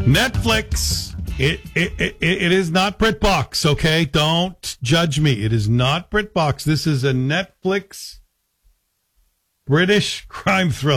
Netflix. It is not BritBox, okay? Don't judge me. It is not BritBox. This is a Netflix British crime thriller.